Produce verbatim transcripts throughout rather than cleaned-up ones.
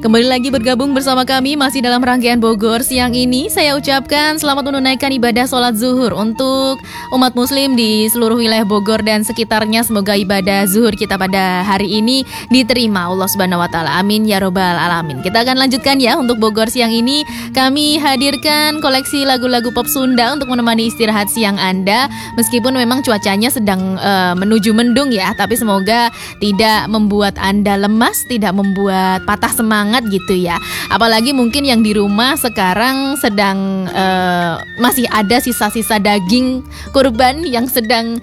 Kembali lagi bergabung bersama kami masih dalam rangkaian Bogor siang ini. Saya ucapkan selamat menunaikan ibadah sholat zuhur untuk umat muslim di seluruh wilayah Bogor dan sekitarnya. Semoga ibadah zuhur kita pada hari ini diterima Allah Subhanahu wa taala. Amin ya robbal alamin. Kita akan lanjutkan ya untuk Bogor siang ini. Kami hadirkan koleksi lagu-lagu pop Sunda untuk menemani istirahat siang Anda. Meskipun memang cuacanya sedang uh, menuju mendung ya, tapi semoga tidak membuat Anda lemas, tidak membuat patah semangat gitu ya. Apalagi mungkin yang di rumah sekarang sedang uh, masih ada sisa-sisa daging kurban yang sedang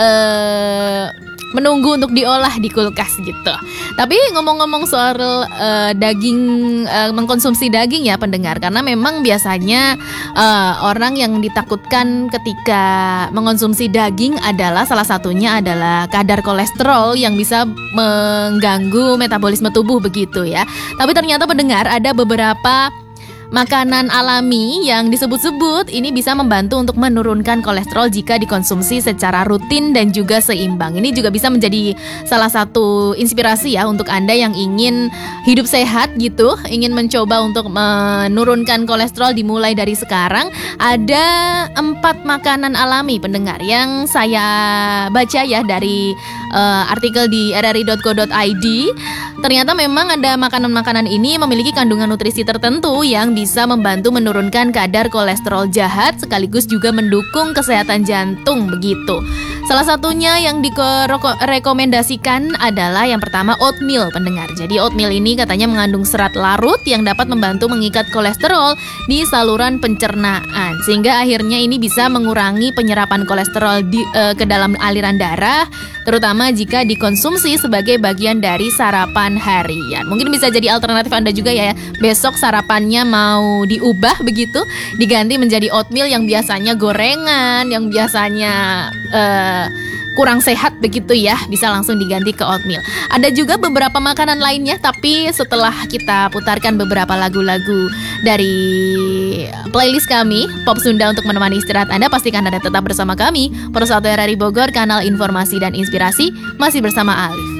uh, menunggu untuk diolah di kulkas gitu. Tapi ngomong-ngomong soal uh, daging, uh, mengkonsumsi daging ya pendengar, karena memang biasanya uh, orang yang ditakutkan ketika mengkonsumsi daging adalah salah satunya adalah kadar kolesterol yang bisa mengganggu metabolisme tubuh begitu ya. Tapi ternyata pendengar ada beberapa makanan alami yang disebut-sebut ini bisa membantu untuk menurunkan kolesterol jika dikonsumsi secara rutin dan juga seimbang. Ini juga bisa menjadi salah satu inspirasi ya untuk Anda yang ingin hidup sehat gitu, ingin mencoba untuk menurunkan kolesterol dimulai dari sekarang. Ada empat makanan alami pendengar yang saya baca ya dari uh, artikel di r r i dot co dot i d. Ternyata memang ada makanan-makanan ini memiliki kandungan nutrisi tertentu yang bisa membantu menurunkan kadar kolesterol jahat sekaligus juga mendukung kesehatan jantung begitu. Salah satunya yang direkomendasikan adalah yang pertama oatmeal pendengar. Jadi oatmeal ini katanya mengandung serat larut yang dapat membantu mengikat kolesterol di saluran pencernaan sehingga akhirnya ini bisa mengurangi penyerapan kolesterol di, uh, ke dalam aliran darah, terutama jika dikonsumsi sebagai bagian dari sarapan harian. Mungkin bisa jadi alternatif Anda juga ya. Besok sarapannya mau diubah begitu, diganti menjadi oatmeal yang biasanya gorengan, yang biasanya uh, kurang sehat begitu ya, bisa langsung diganti ke oatmeal. Ada juga beberapa makanan lainnya, tapi setelah kita putarkan beberapa lagu-lagu dari playlist kami Pop Sunda untuk menemani istirahat Anda, pastikan Anda tetap bersama kami Persatu R R I Bogor, kanal informasi dan inspirasi, masih bersama Alif.